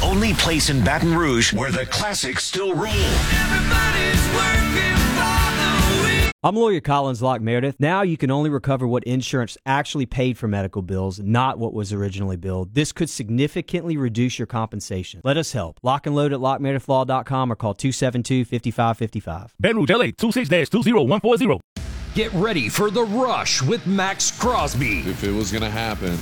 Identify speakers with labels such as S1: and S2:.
S1: only place in Baton Rouge where the classics still rule.
S2: Everybody's working for the week.
S3: I'm lawyer Collins Locke Meredith. Now you can only recover what insurance actually paid for medical bills, not what was originally billed. This could significantly reduce your compensation. Let us help. Lock and load at lockmeredithlaw.com or call 272-5555.
S4: Baton Rouge, LA, 26-20140.
S5: Get ready for The Rush with Max Crosby.
S6: If it was going to happen,